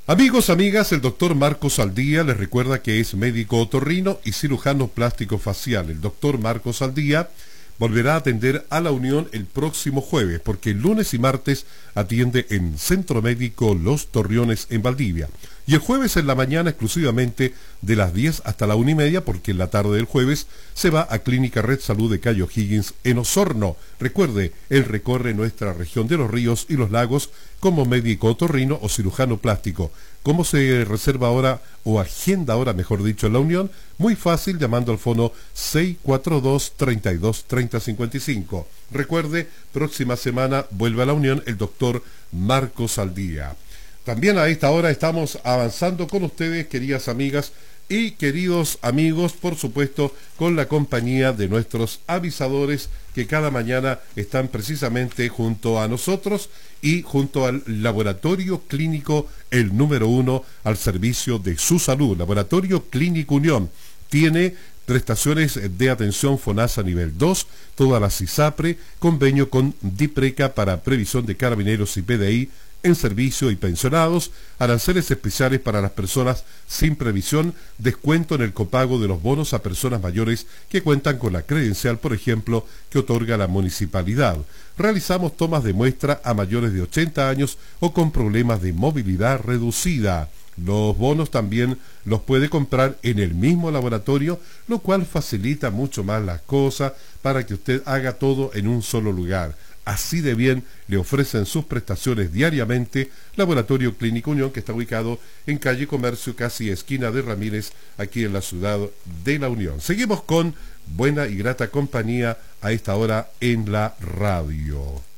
Amigos, amigas, el doctor Marcos Aldía les recuerda que es médico otorrino y cirujano plástico facial. El doctor Marcos Aldía volverá a atender a La Unión el próximo jueves, porque el lunes y martes atiende en Centro Médico Los Torriones en Valdivia. Y el jueves en la mañana exclusivamente de las 10 hasta la 1:30, porque en la tarde del jueves se va a Clínica Red Salud de Cayo Higgins en Osorno. Recuerde, él recorre nuestra región de los ríos y los lagos como médico otorrino o cirujano plástico. ¿Cómo se reserva ahora o agenda ahora, mejor dicho, en La Unión? Muy fácil, llamando al fono 642-32-3055. Recuerde, próxima semana vuelve a La Unión el doctor Marcos Aldía. También a esta hora estamos avanzando con ustedes, queridas amigas y queridos amigos, por supuesto, con la compañía de nuestros avisadores que cada mañana están precisamente junto a nosotros y junto al Laboratorio Clínico, el número 1 al servicio de su salud. Laboratorio Clínico Unión tiene prestaciones de atención FONASA nivel 2, toda la CISAPRE, convenio con DIPRECA para previsión de carabineros y PDI en servicio y pensionados, aranceles especiales para las personas sin previsión, descuento en el copago de los bonos a personas mayores que cuentan con la credencial, por ejemplo, que otorga la municipalidad. Realizamos tomas de muestra a mayores de 80 años o con problemas de movilidad reducida. Los bonos también los puede comprar en el mismo laboratorio, lo cual facilita mucho más las cosas para que usted haga todo en un solo lugar. Así de bien le ofrecen sus prestaciones diariamente Laboratorio Clínico Unión, que está ubicado en calle Comercio, casi esquina de Ramírez, aquí en la ciudad de La Unión. Seguimos con buena y grata compañía a esta hora en la radio.